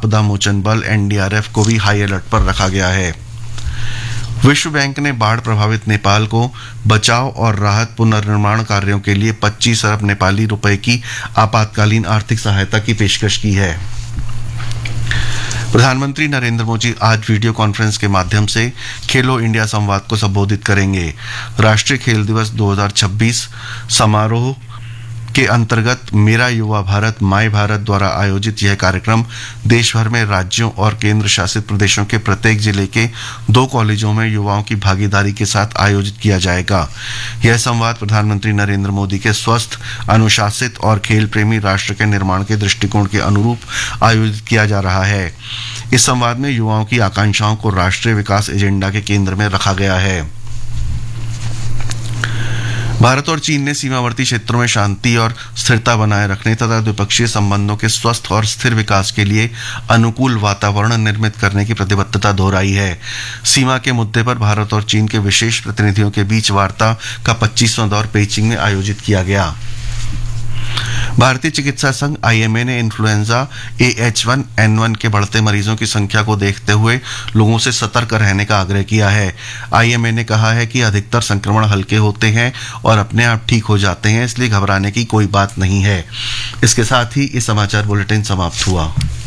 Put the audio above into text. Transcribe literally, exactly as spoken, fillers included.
आपदा मोचन बल N D R F को भी हाई अलर्ट पर रखा गया है। विश्व बैंक ने बाढ़ प्रभावित नेपाल को बचाव और राहत पुनर्निर्माण कार्यों के लिए पच्चीस अरब नेपाली रुपए की आपातकालीन आर्थिक सहायता की पेशकश की है। प्रधानमंत्री नरेंद्र मोदी आज वीडियो कॉन्फ्रेंस के माध्यम से खेलो इंडिया संवाद को संबोधित करेंगे। राष्ट्रीय खेल दिवस दो हज़ार छब्बीस समारोह के अंतर्गत मेरा युवा भारत माय भारत द्वारा आयोजित यह कार्यक्रम देश भर में राज्यों और केंद्र शासित प्रदेशों के प्रत्येक जिले के दो कॉलेजों में युवाओं की भागीदारी के साथ आयोजित किया जाएगा। यह संवाद प्रधानमंत्री नरेंद्र मोदी के स्वस्थ, अनुशासित और खेल प्रेमी राष्ट्र के निर्माण के दृष्टिकोण के अनुरूप आयोजित किया जा रहा है। इस संवाद में युवाओं की आकांक्षाओं को राष्ट्रीय विकास एजेंडा के केंद्र में रखा गया है। भारत और चीन ने सीमावर्ती क्षेत्रों में शांति और स्थिरता बनाए रखने तथा द्विपक्षीय संबंधों के स्वस्थ और स्थिर विकास के लिए अनुकूल वातावरण निर्मित करने की प्रतिबद्धता दोहराई है। सीमा के मुद्दे पर भारत और चीन के विशेष प्रतिनिधियों के बीच वार्ता का पच्चीसवां दौर पेइचिंग में आयोजित किया गया। भारतीय चिकित्सा संघ आई एम ए ने influenza A H one N one के बढ़ते मरीजों की संख्या को देखते हुए लोगों से सतर्क रहने का आग्रह किया है। आई एम ए ने कहा है कि अधिकतर संक्रमण हल्के होते हैं और अपने आप ठीक हो जाते हैं, इसलिए घबराने की कोई बात नहीं है। इसके साथ ही ये समाचार बुलेटिन समाप्त हुआ।